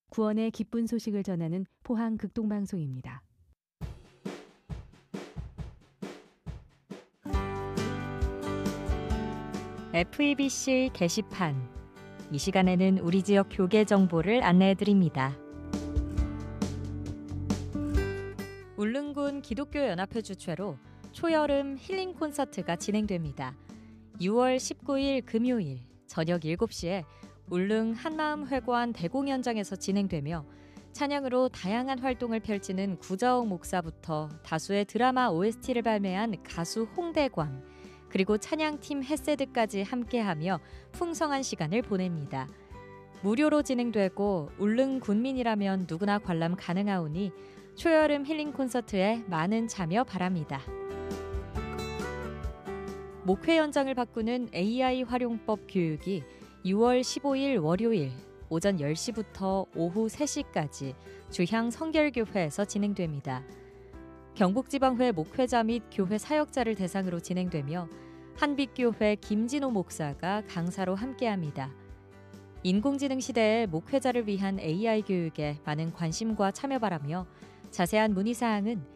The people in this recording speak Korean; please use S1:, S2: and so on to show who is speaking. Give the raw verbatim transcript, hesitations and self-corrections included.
S1: 구원의 기쁜 소식을 전하는 포항 극동방송입니다.
S2: 에프이비씨 게시판. 이 시간에는 우리 지역 교계 정보를 안내해드립니다. 울릉군 기독교연합회 주최로 초여름 힐링 콘서트가 진행됩니다. 유월 십구일 금요일 저녁 일곱 시에 울릉 한마음회관 대공연장에서 진행되며 찬양으로 다양한 활동을 펼치는 구자옥 목사부터 다수의 드라마 오에스티를 발매한 가수 홍대광, 그리고 찬양팀 헤세드까지 함께하며 풍성한 시간을 보냅니다. 무료로 진행되고 울릉 군민이라면 누구나 관람 가능하오니 초여름 힐링 콘서트에 많은 참여 바랍니다. 목회 현장을 바꾸는 에이아이 활용법 교육이 유월 십오일 월요일 오전 열 시부터 오후 세 시까지 주향 성결교회에서 진행됩니다. 경북지방회 목회자 및 교회 사역자를 대상으로 진행되며 한빛교회 김진호 목사가 강사로 함께합니다. 인공지능 시대의 목회자를 위한 에이아이 교육에 많은 관심과 참여 바라며 자세한 문의사항은